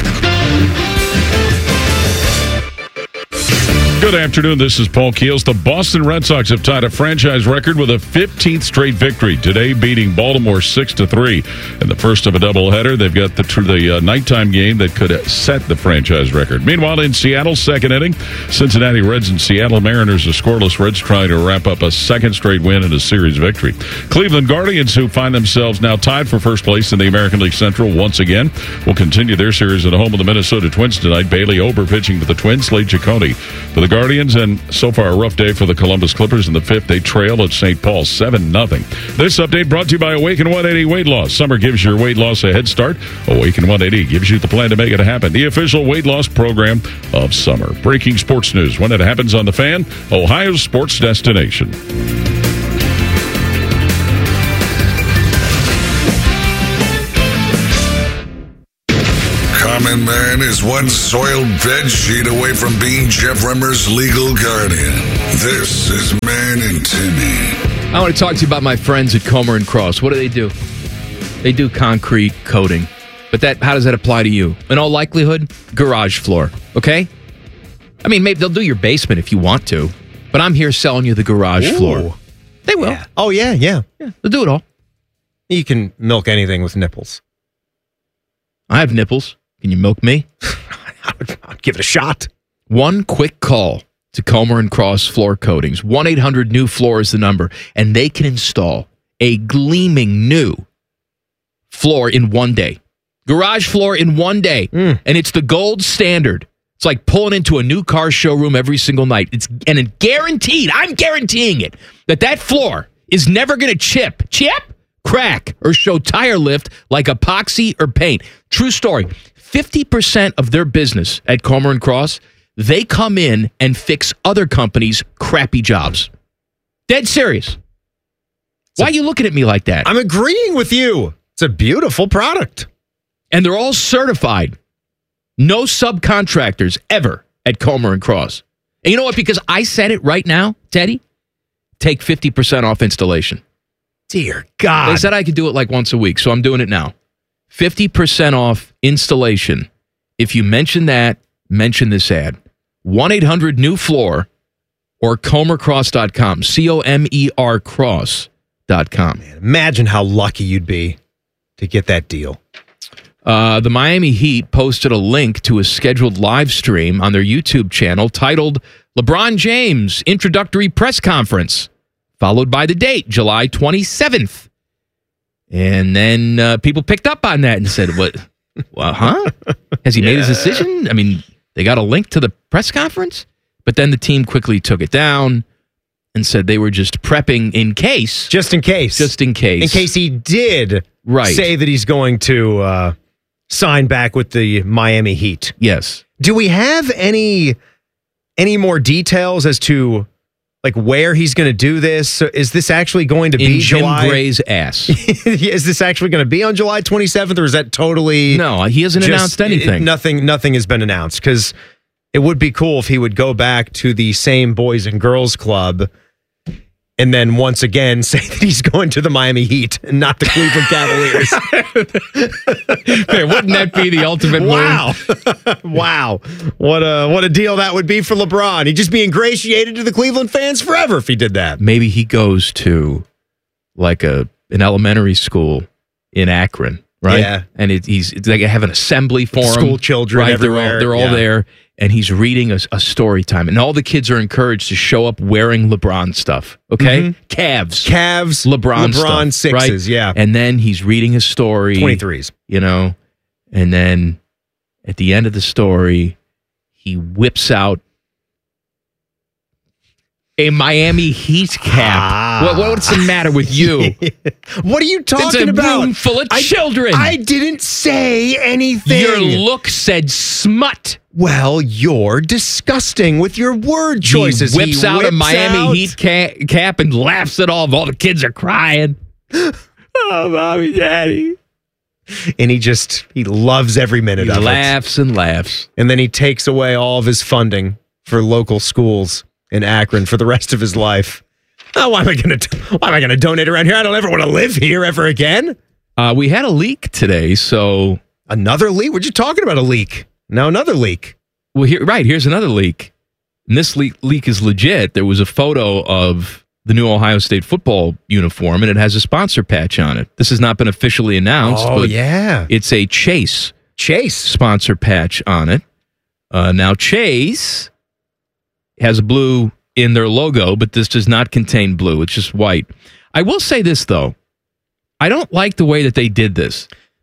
Good afternoon. This is Paul Keels. The Boston Red Sox have tied a franchise record with a 15th straight victory today, beating Baltimore 6-3 in the first of a doubleheader. They've got the nighttime game that could set the franchise record. Meanwhile, in Seattle's second inning, Cincinnati Reds and Seattle Mariners are scoreless. Reds trying to wrap up a second straight win and a series victory. Cleveland Guardians, who find themselves now tied for first place in the American League Central once again, will continue their series at home of the Minnesota Twins tonight. Bailey Ober pitching to the Twins. Slade Ciccone for the Guardians, and so far a rough day for the Columbus Clippers in the fifth. They trail at St. Paul 7-0. This update brought to you by Awaken 180 Weight Loss. Summer gives your weight loss a head start. Awaken 180 gives you the plan to make it happen. The official weight loss program of summer. Breaking sports news when it happens on The Fan, Ohio's sports destination. Common Man is one soiled bed sheet away from being Jeff Remmer's legal guardian. This is Man and Timmy. I want to talk to you about my friends at Comer and Cross. What do? They do concrete coating. But how does that apply to you? In all likelihood, garage floor, okay? I mean, maybe they'll do your basement if you want to, but I'm here selling you the garage floor. They will. Yeah. Oh, yeah. They'll do it all. You can milk anything with nipples. I have nipples. Can you milk me? I'd give it a shot. One quick call to Comer and Cross Floor Coatings. 1-800-NEW-FLOOR is the number, and they can install a gleaming new floor in one day. Garage floor in one day. And it's the gold standard. It's like pulling into a new car showroom every single night. And it guaranteed, I'm guaranteeing it, that floor is never going to chip, crack, or show tire lift like epoxy or paint. True story. 50% of their business at Comer and Cross, they come in and fix other companies' crappy jobs. Dead serious. Why are you looking at me like that? I'm agreeing with you. It's a beautiful product. And they're all certified. No subcontractors ever at Comer and Cross. And you know what? Because I said it right now, Teddy, take 50% off installation. Dear God. They said I could do it like once a week, so I'm doing it now. 50% off installation. If you mention this ad. 1-800-NEW-FLOOR or comercross.com. COMER cross.com. Man, imagine how lucky you'd be to get that deal. The Miami Heat posted a link to a scheduled live stream on their YouTube channel titled LeBron James Introductory Press Conference, followed by the date, July 27th. And then people picked up on that and said, what? Well, huh? Has he made his decision? I mean, they got a link to the press conference, but then the team quickly took it down and said they were just prepping in case. Just in case. In case he did say that he's going to sign back with the Miami Heat. Yes. Do we have any more details as to like where he's going to do this? So is this actually going to be Jim July? Gray's ass? Is this actually going to be on July 27th, or is that totally? No, he hasn't announced anything. Nothing has been announced, because it would be cool if he would go back to the same Boys and Girls Club and then once again say that he's going to the Miami Heat and not the Cleveland Cavaliers. Man, wouldn't that be the ultimate move? Wow. What a deal that would be for LeBron. He'd just be ingratiated to the Cleveland fans forever if he did that. Maybe he goes to like an elementary school in Akron, right? Yeah. And it's like have an assembly for him. School children right? everywhere. They're all there. And he's reading a story time. And all the kids are encouraged to show up wearing LeBron stuff. Okay? Mm-hmm. Cavs, LeBron stuff, sixes, right? yeah. And then he's reading a story. 23s. You know? And then at the end of the story, he whips out a Miami Heat cap. What's the matter with you? What are you talking about? It's a room full of children. I didn't say anything. Your look said smut. Well, you're disgusting with your word choices. He whips out a Miami Heat cap and laughs it off. All the kids are crying. Oh, mommy, daddy. And he loves every minute of it. He laughs and laughs. And then he takes away all of his funding for local schools in Akron for the rest of his life. Oh, why am I going to donate around here? I don't ever want to live here ever again. We had a leak today, so another leak. What you talking about? A leak? Now another leak. Well, here's another leak. And this leak is legit. There was a photo of the new Ohio State football uniform, and it has a sponsor patch on it. This has not been officially announced. Oh, but yeah. It's a Chase sponsor patch on it. Now, Chase has blue in their logo, but this does not contain blue. It's just white. I will say this, though. I don't like the way that they did this.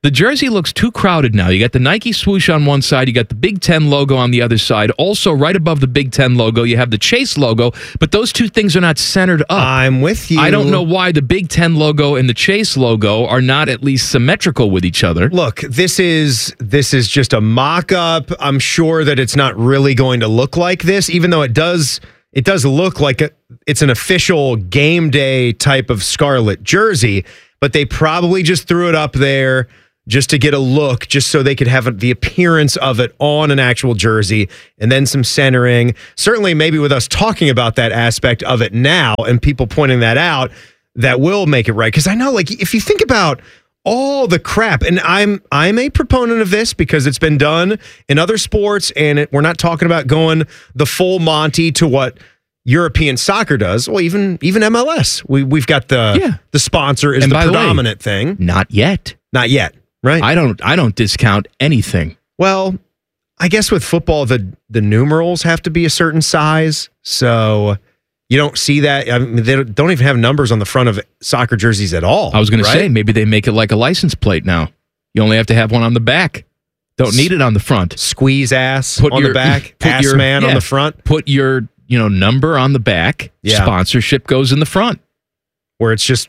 The jersey looks too crowded now. You got the Nike swoosh on one side. You got the Big Ten logo on the other side. Also, right above the Big Ten logo, you have the Chase logo. But those two things are not centered up. I'm with you. I don't know why the Big Ten logo and the Chase logo are not at least symmetrical with each other. Look, this is just a mock-up. I'm sure that it's not really going to look like this, even though it does look like it's an official game day type of scarlet jersey. But they probably just threw it up there just to get a look, just so they could have the appearance of it on an actual jersey, and then some centering. Certainly, maybe with us talking about that aspect of it now and people pointing that out, that will make it right. Because I know, like, if you think about all the crap, and I'm a proponent of this because it's been done in other sports, and we're not talking about going the full Monty to what European soccer does. Well, even MLS, we've got the sponsor is the predominant thing. Not yet. Right. I don't discount anything. Well, I guess with football, the numerals have to be a certain size, so you don't see that. I mean, they don't even have numbers on the front of soccer jerseys at all. I was going to say, maybe they make it like a license plate now. You only have to have one on the back. Don't need it on the front. Squeeze ass on the back. Ass man on the front. Put your number on the back. Yeah. Sponsorship goes in the front. Where it's just,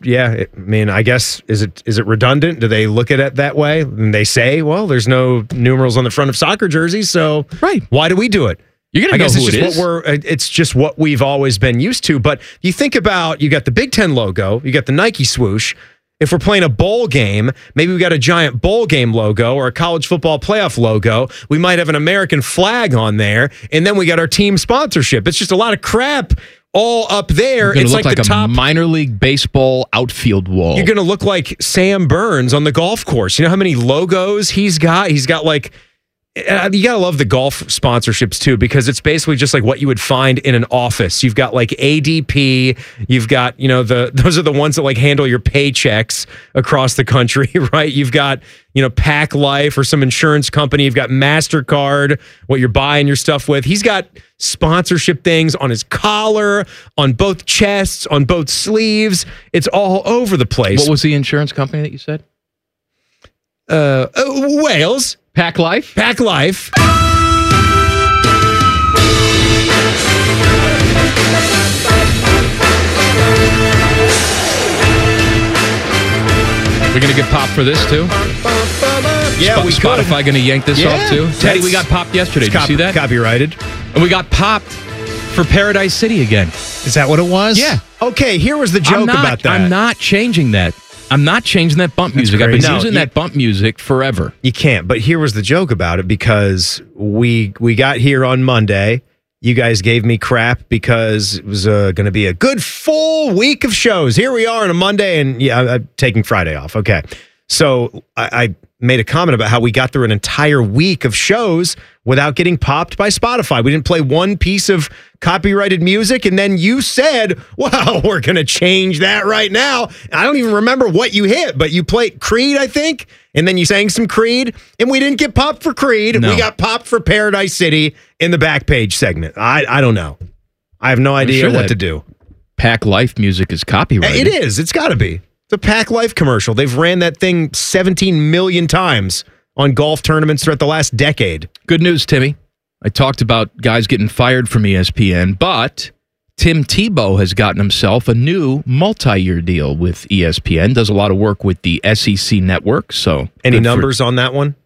I guess, is it redundant? Do they look at it that way? And they say, well, there's no numerals on the front of soccer jerseys, so why do we do it? You're going to know who it is. It's just what we've always been used to. But you think about, you got the Big Ten logo, you got the Nike swoosh. If we're playing a bowl game, maybe we got a giant bowl game logo or a college football playoff logo. We might have an American flag on there, and then we got our team sponsorship. It's just a lot of crap all up there. It's like the top a minor league baseball outfield wall. You're going to look like Sam Burns on the golf course. You know how many logos he's got? He's got like, you got to love the golf sponsorships too, because it's basically just like what you would find in an office. You've got like ADP, you've got, those are the ones that like handle your paychecks across the country, right? You've got, Pac Life or some insurance company. You've got MasterCard, what you're buying your stuff with. He's got sponsorship things on his collar, on both chests, on both sleeves. It's all over the place. What was the insurance company that you said? Wales. Pac Life? Pac Life. We're going to get popped for this too? Yeah, we could. Spotify going to yank this off too? Teddy, we got popped yesterday. Did you see that? Copyrighted. And we got popped for Paradise City again. Is that what it was? Yeah. Okay, here was the joke about that. I'm not changing that. I'm not changing that bump music. I've been using that bump music forever. You can't. But here was the joke about it, because we got here on Monday. You guys gave me crap because it was going to be a good full week of shows. Here we are on a Monday, and I'm taking Friday off. Okay. So I made a comment about how we got through an entire week of shows without getting popped by Spotify. We didn't play one piece of copyrighted music, and then you said, well, we're going to change that right now. I don't even remember what you hit, but you played Creed, I think, and then you sang some Creed, and we didn't get popped for Creed. No. We got popped for Paradise City in the back page segment. I don't know. I have no idea what to do. Pac Life music is copyrighted. It is. It's got to be. The Pac Life commercial. They've ran that thing 17 million times on golf tournaments throughout the last decade. Good news, Timmy. I talked about guys getting fired from ESPN, but Tim Tebow has gotten himself a new multi-year deal with ESPN. Does a lot of work with the SEC network. So, any numbers on that one?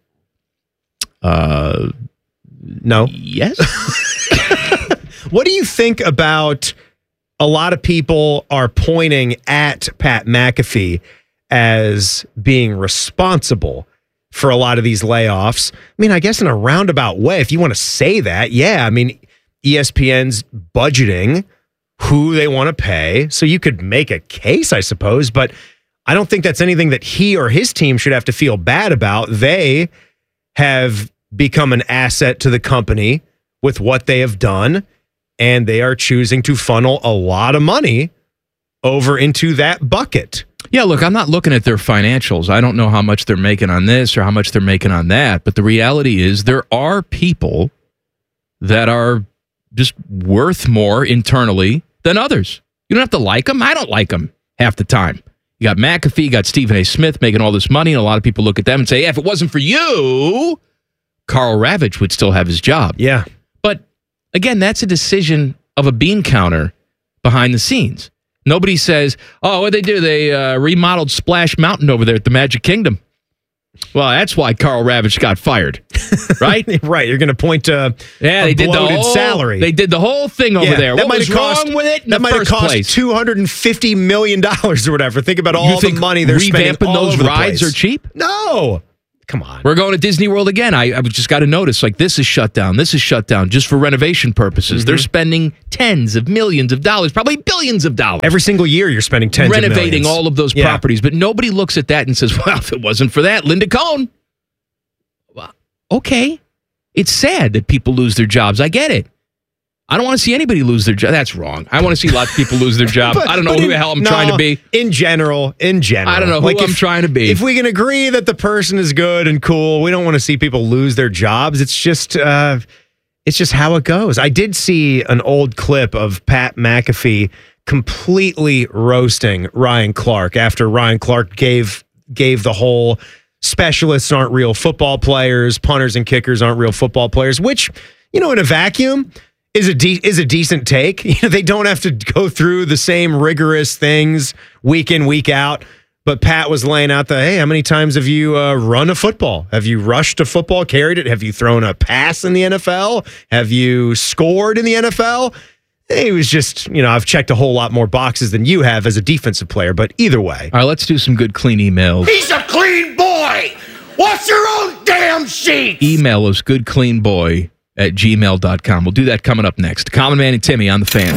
No. Yes. What do you think about? A lot of people are pointing at Pat McAfee as being responsible for a lot of these layoffs. I mean, I guess in a roundabout way, if you want to say that, yeah. I mean, ESPN's budgeting who they want to pay, so you could make a case, I suppose, but I don't think that's anything that he or his team should have to feel bad about. They have become an asset to the company with what they have done, and they are choosing to funnel a lot of money over into that bucket. Yeah, look, I'm not looking at their financials. I don't know how much they're making on this or how much they're making on that. But the reality is there are people that are just worth more internally than others. You don't have to like them. I don't like them half the time. You got McAfee, you got Stephen A. Smith making all this money, and a lot of people look at them and say, if it wasn't for you, Carl Ravitch would still have his job. Yeah. But again, that's a decision of a bean counter behind the scenes. Nobody says, oh, what'd they do? They remodeled Splash Mountain over there at the Magic Kingdom. Well, that's why Carl Ravitch got fired, right? Right. You're going to point to they did bloated the whole salary. They did the whole thing over there. That What was wrong with it in the might have first cost place? $250 million or whatever. Think about all the money they're spending revamping all those over the rides place. are cheap? No. Come on. We're going to Disney World again. I just got to notice, like, this is shut down. This is shut down just for renovation purposes. They're spending tens of millions of dollars, probably billions of dollars. Every single year you're spending tens of millions. Renovating all of those properties. But nobody looks at that and says, well, if it wasn't for that, Linda Cohn. Well, okay. It's sad that people lose their jobs. I get it. I don't want to see anybody lose their job. That's wrong. I want to see lots of people lose their job. I don't know who the hell I'm trying to be. In general. I don't know who I'm trying to be. If we can agree that the person is good and cool, we don't want to see people lose their jobs. It's just how it goes. I did see an old clip of Pat McAfee completely roasting Ryan Clark after Ryan Clark gave the whole specialists aren't real football players, punters and kickers aren't real football players, which, in a vacuum is a decent take. They don't have to go through the same rigorous things week in, week out. But Pat was laying out hey, how many times have you run a football? Have you rushed a football, carried it? Have you thrown a pass in the NFL? Have you scored in the NFL? He was just, I've checked a whole lot more boxes than you have as a defensive player. But either way. All right, let's do some good, clean emails. He's a clean boy. Wash your own damn sheets. Email us goodcleanboy@gmail.com. We'll do that coming up next. Common Man and Timmy on the Fan.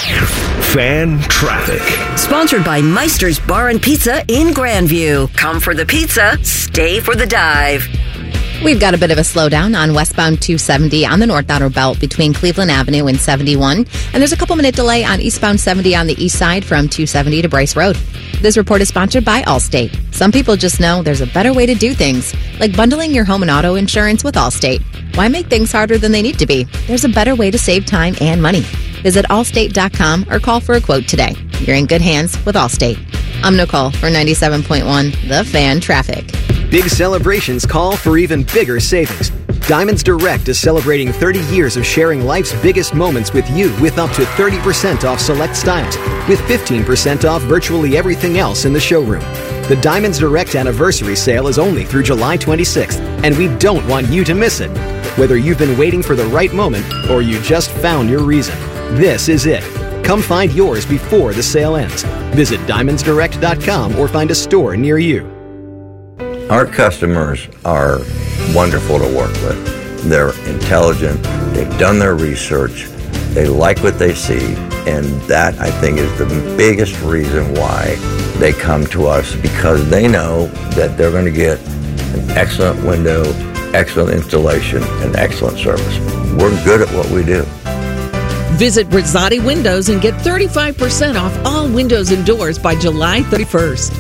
Fan Traffic. Sponsored by Meister's Bar and Pizza in Grandview. Come for the pizza, stay for the dive. We've got a bit of a slowdown on westbound 270 on the North Outer Belt between Cleveland Avenue and 71. And there's a couple-minute delay on eastbound 70 on the east side from 270 to Bryce Road. This report is sponsored by Allstate. Some people just know there's a better way to do things, like bundling your home and auto insurance with Allstate. Why make things harder than they need to be? There's a better way to save time and money. Visit allstate.com or call for a quote today. You're in good hands with Allstate. I'm Nicole for 97.1 The Fan Traffic. Big celebrations call for even bigger savings. Diamonds Direct is celebrating 30 years of sharing life's biggest moments with you with up to 30% off select styles, with 15% off virtually everything else in the showroom. The Diamonds Direct anniversary sale is only through July 26th, and we don't want you to miss it. Whether you've been waiting for the right moment or you just found your reason, this is it. Come find yours before the sale ends. Visit diamondsdirect.com or find a store near you. Our customers are wonderful to work with. They're intelligent, they've done their research, they like what they see, and that, I think, is the biggest reason why they come to us, because they know that they're going to get an excellent window, excellent installation, and excellent service. We're good at what we do. Visit Rizzotti Windows and get 35% off all windows and doors by July 31st.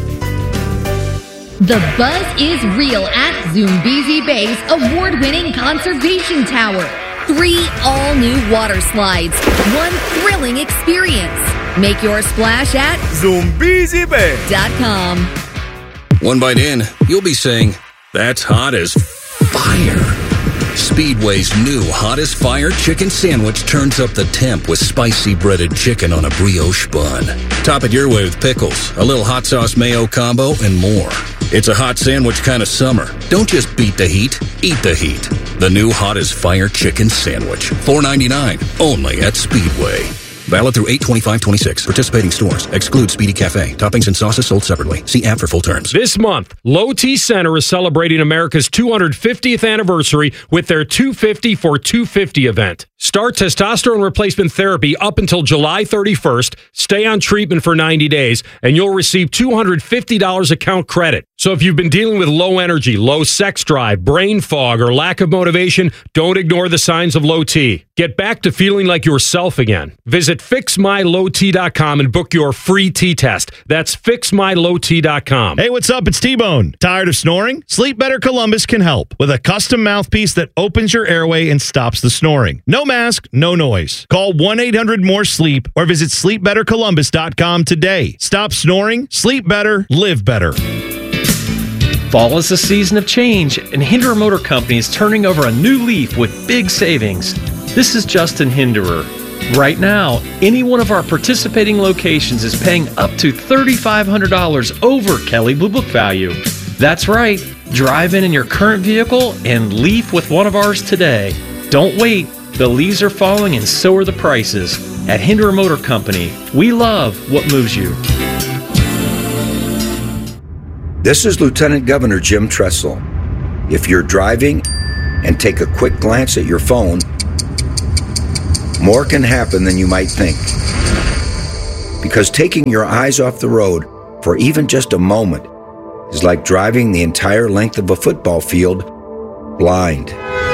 The buzz is real at Zoombezi Bay's award-winning conservation tower. 3 all-new water slides, 1 thrilling experience. Make your splash at ZoombeziBay.com. One bite in, you'll be saying, that's hot as fire. Speedway's new Hot as Fire chicken sandwich turns up the temp with spicy breaded chicken on a brioche bun. Top it your way with pickles, a little hot sauce mayo combo, and more. It's a hot sandwich kind of summer. Don't just beat the heat, eat the heat. The new Hot as Fire chicken sandwich. $4.99, only at Speedway. Valid through 8/25/26. Participating stores. Exclude Speedy Cafe. Toppings and sauces sold separately. See app for full terms. This month, Low T Center is celebrating America's 250th anniversary with their 250 for 250 event. Start testosterone replacement therapy up until July 31st. Stay on treatment for 90 days, and you'll receive $250 account credit. So if you've been dealing with low energy, low sex drive, brain fog, or lack of motivation, don't ignore the signs of low T. Get back to feeling like yourself again. Visit fixmylowt.com and book your free T test. That's fixmylowt.com. Hey, what's up? It's T-Bone. Tired of snoring? Sleep Better Columbus can help with a custom mouthpiece that opens your airway and stops the snoring. No mask, no noise. Call 1-800-MORE-SLEEP or visit sleepbettercolumbus.com today. Stop snoring, sleep better, live better. Fall is a season of change, and Hinderer Motor Company is turning over a new leaf with big savings. This is Justin Hinderer. Right now, any one of our participating locations is paying up to $3,500 over Kelley Blue Book value. That's right. Drive in your current vehicle and leave with one of ours today. Don't wait. The leaves are falling and so are the prices. At Hinderer Motor Company, we love what moves you. This is Lieutenant Governor Jim Tressel. If you're driving and take a quick glance at your phone, more can happen than you might think. Because taking your eyes off the road for even just a moment is like driving the entire length of a football field blind.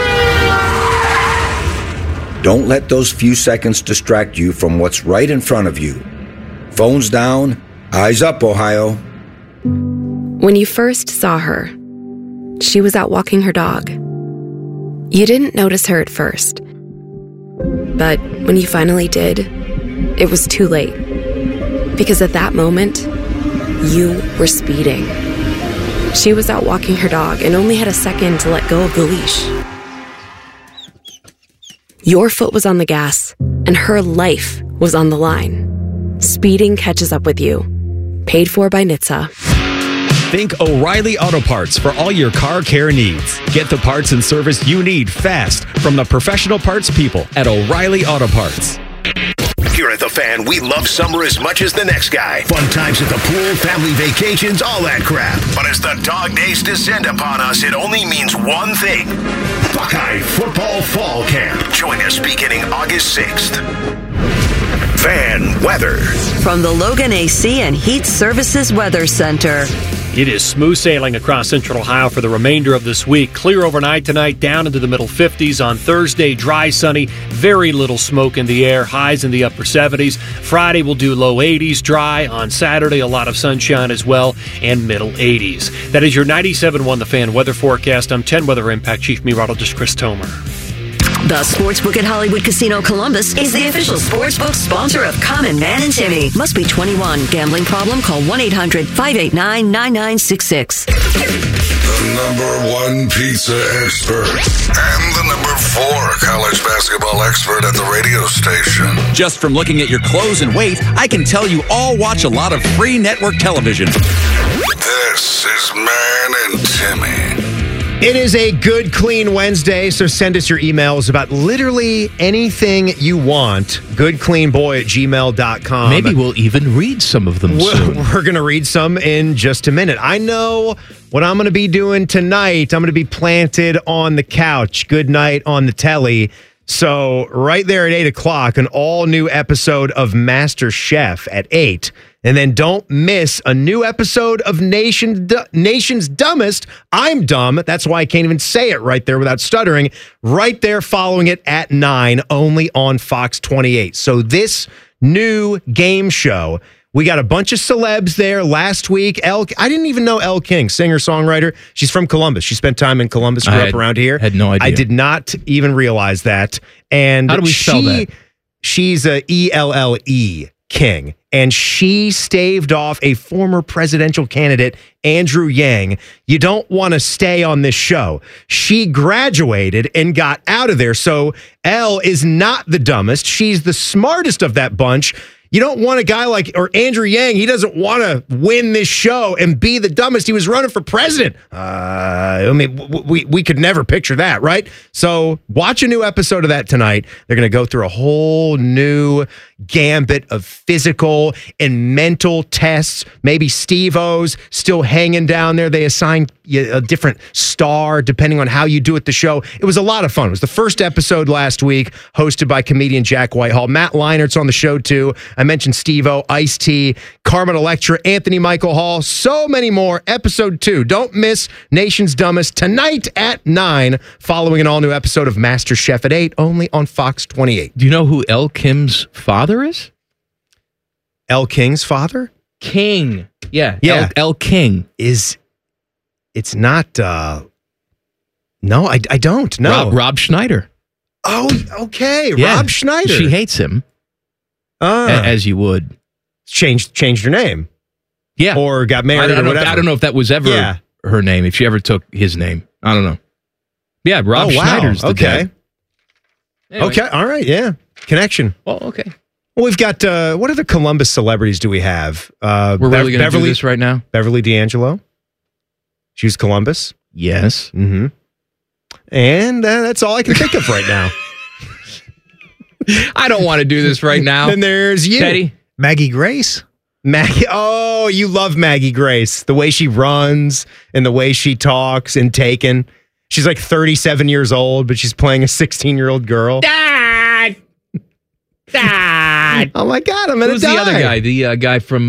Don't let those few seconds distract you from what's right in front of you. Phones down, eyes up, Ohio. When you first saw her, she was out walking her dog. You didn't notice her at first. But when you finally did, it was too late. Because at that moment, you were speeding. She was out walking her dog and only had a second to let go of the leash. Your foot was on the gas, and her life was on the line. Speeding catches up with you. Paid for by NHTSA. Think O'Reilly Auto Parts for all your car care needs. Get the parts and service you need fast from the professional parts people at O'Reilly Auto Parts. Here at The Fan, we love summer as much as the next guy. Fun times at the pool, family vacations, all that crap. But as the dog days descend upon us, it only means one thing. Buckeye Football Fall Camp. Join us beginning August 6th. Fan weather. From the Logan AC and Heat Services Weather Center. It is smooth sailing across central Ohio for the remainder of this week. Clear overnight tonight, down into the middle 50s. On Thursday, dry, sunny, very little smoke in the air, highs in the upper 70s. Friday, we'll do low 80s, dry. On Saturday, a lot of sunshine as well, and middle 80s. That is your 97.1 The Fan weather forecast. I'm 10 Weather Impact Chief Meteorologist Chris Tomer. The Sportsbook at Hollywood Casino Columbus is the official sportsbook sponsor of Common Man and Timmy. Must be 21. Gambling problem? Call 1-800-589-9966. The #1 pizza expert and the #4 college basketball expert at the radio station. Just from looking at your clothes and weight, I can tell you all watch a lot of free network television. This is Man and Timmy. It is a good, clean Wednesday, so send us your emails about literally anything you want. goodcleanboy@gmail.com. Maybe we'll even read some of them soon. We're going to read some in just a minute. I know what I'm going to be doing tonight. I'm going to be planted on the couch. Good night on the telly. So right there at 8 o'clock, an all-new episode of Master Chef at 8. And then don't miss a new episode of Nation's Dumbest. I'm dumb. That's why I can't even say it right there without stuttering. Right there following it at 9, only on Fox 28. So this new game show, we got a bunch of celebs there last week. I didn't even know Elle King, singer-songwriter. She's from Columbus. She spent time in Columbus, grew up around here. Had no idea. I did not even realize that. And how do we spell that? She's a E-L-L-E, King. And she staved off a former presidential candidate, Andrew Yang. You don't want to stay on this show. She graduated and got out of there. So Elle is not the dumbest. She's the smartest of that bunch. You don't want a guy like, or Andrew Yang, he doesn't want to win this show and be the dumbest. He was running for president. I mean, we could never picture that, right? So watch a new episode of that tonight. They're going to go through a whole new gambit of physical and mental tests. Maybe Steve-O's still hanging down there. They assigned a different star depending on how you do it. The show. It was a lot of fun. It was the first episode last week, hosted by comedian Jack Whitehall. Matt Leinert's on the show too. I mentioned Steve-O, Ice-T, Carmen Electra, Anthony Michael Hall, so many more. Episode 2. Don't miss Nation's Dumbest tonight at 9, following an all-new episode of MasterChef at 8, only on Fox 28. Do you know who Elle Kim's father is? Elle King's father? King. Yeah. Yeah. Elle King. It's not, no, I don't. No. Rob Schneider. Oh, okay. Yeah. Rob Schneider. She hates him. As you would. Changed her name. Yeah. Or got married or whatever. I don't know if that was ever her name, if she ever took his name. I don't know. Yeah, Rob Schneider's the dad. Anyway. Okay. All right. Yeah. Connection. Well, okay. Well, we've got, what other Columbus celebrities do we have? We're really going to do this right now? Beverly D'Angelo. She was Columbus. Yes. Mm-hmm. And that's all I can think of right now. I don't want to do this right now. Then there's you. Teddy. Maggie Grace. Maggie. Oh, you love Maggie Grace. The way she runs and the way she talks in Taken. She's like 37 years old, but she's playing a 16-year-old girl. Dad! Oh my God, I'm going to die. Who's the other guy? The guy from